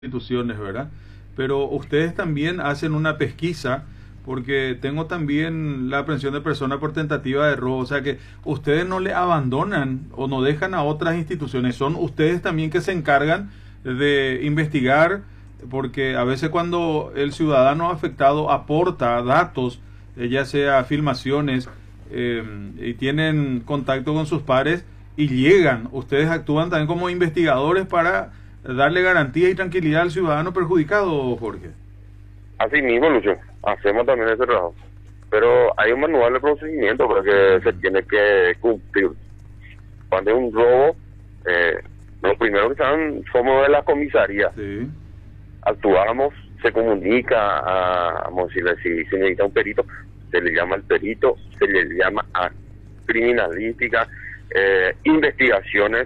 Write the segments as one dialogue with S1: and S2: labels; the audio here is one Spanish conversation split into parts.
S1: instituciones, ¿verdad? Pero ustedes también hacen una pesquisa, porque tengo también la aprehensión de persona por tentativa de robo, o sea que ustedes no le abandonan o no dejan a otras instituciones, son ustedes también que se encargan de investigar, porque a veces cuando el ciudadano afectado aporta datos, ya sea filmaciones, y tienen contacto con sus pares y llegan, ustedes actúan también como investigadores para darle garantía y tranquilidad al ciudadano perjudicado, Jorge.
S2: Así mismo, Lucho, hacemos también ese trabajo. Pero hay un manual de procedimiento para que se tiene que cumplir. Cuando es un robo, lo primero que están somos de la comisaría.
S1: Sí.
S2: Actuamos, se comunica vamos a decirle, si se necesita un perito, se le llama al perito, se le llama a criminalística, investigaciones.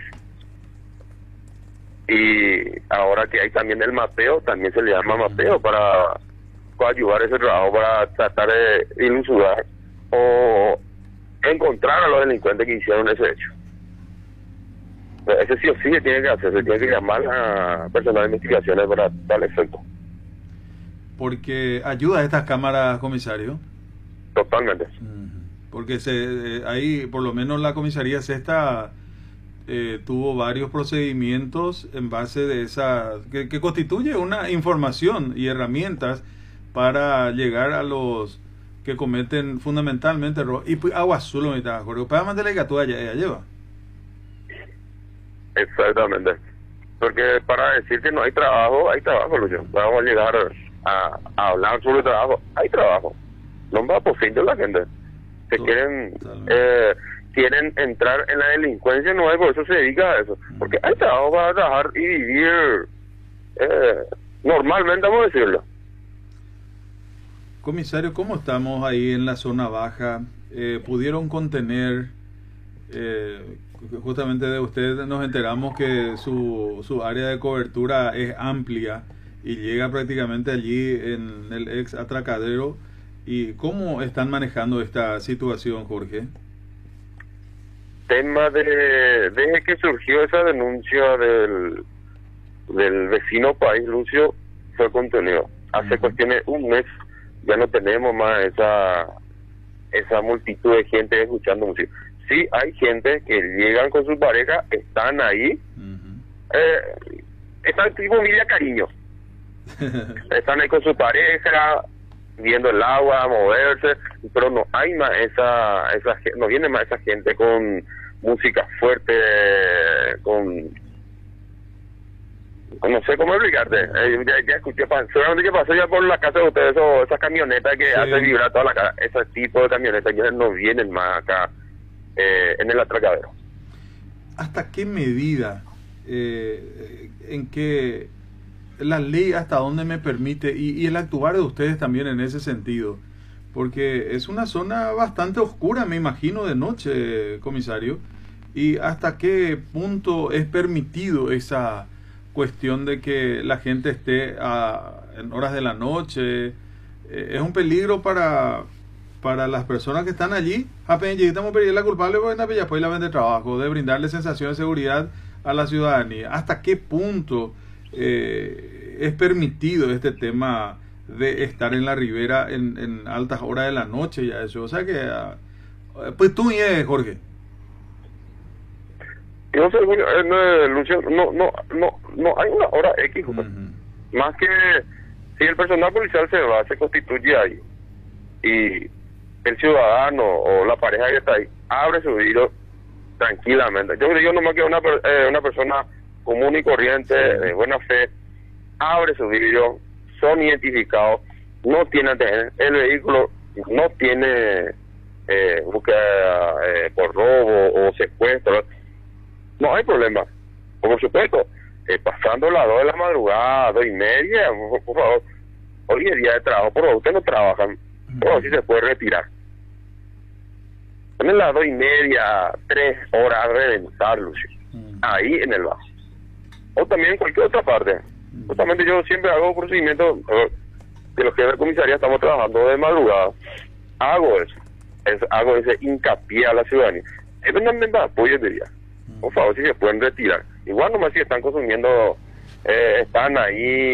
S2: Y ahora que hay también el mapeo, también se le llama mapeo para ayudar ese trabajo, para tratar de ilusionar o encontrar a los delincuentes que hicieron ese hecho. Ese sí o sí se tiene que hacer, se tiene que llamar a personal de investigaciones para tal efecto.
S1: Porque ayuda a estas cámaras, comisario.
S2: Totalmente.
S1: Porque ahí, por lo menos la comisaría sexta tuvo varios procedimientos en base de esa, que constituye una información y herramientas para llegar a los que cometen fundamentalmente errores. Y pues agua azul, me está Jorge. Para mantener la que ya lleva.
S2: Exactamente. Porque para decir que no hay trabajo, Lucho. Vamos a llegar a hablar sobre trabajo, hay trabajo. No va posible la gente. Se quieren entrar en la delincuencia, no es por eso se dedica a eso. Porque hay trabajo para trabajar y vivir normalmente, vamos a decirlo.
S1: Comisario, ¿cómo estamos ahí en la zona baja? ¿Pudieron contener, justamente de usted nos enteramos que su área de cobertura es amplia y llega prácticamente allí en el ex atracadero? ¿Y cómo están manejando esta situación, Jorge?
S2: Tema desde que surgió esa denuncia del vecino país, Lucio, fue contenido. Hace cuestiones un mes ya no tenemos más esa multitud de gente escuchando música. Sí, hay gente que llegan con su pareja, están ahí, están tipo familia cariño. Están ahí con su pareja, viendo el agua, moverse, pero no hay más no viene más esa gente con música fuerte, no sé cómo explicarte. Ya escuché, seguramente que pasó ya por la casa de ustedes, esas camionetas que hacen vibrar toda la casa, ese tipo de camionetas ya no vienen más acá en el atracadero.
S1: ¿Hasta qué medida, en que la ley hasta dónde me permite y el actuar de ustedes también en ese sentido? Porque es una zona bastante oscura, me imagino, de noche, comisario. ¿Y hasta qué punto es permitido esa cuestión de que la gente esté en horas de la noche? Es un peligro para las personas que están allí. Apenas estamos pidiendo la culpable porque la vende trabajo, de brindarle sensación de seguridad a la ciudadanía. ¿Hasta qué punto es permitido este tema de estar en la ribera en altas horas de la noche y eso? O sea que pues tú Jorge.
S2: Yo sé, Lucio, no hay una hora X, más que si el personal policial se constituye ahí y el ciudadano o la pareja que está ahí abre su vidrio tranquilamente. Yo digo nomás que una persona común y corriente, de buena fe, abre su vidrio, son identificados, no tienen el vehículo, no tiene búsqueda por robo o secuestro, no hay problema. Por supuesto, pasando las 2 de la madrugada, 2:30, por favor, hoy es día de trabajo, por favor, ustedes no trabajan, por favor, si se puede retirar. Ponen las 2:30, 3 horas a reventar, Lucio, ahí en el bajo. O también en cualquier otra parte. Justamente yo siempre hago procedimientos de los jefes de comisaría, estamos trabajando de madrugada. Hago eso. Hago ese hincapié a la ciudadanía. Es una apoyo, diría. Por favor, si se pueden retirar. Igual nomás si están consumiendo están ahí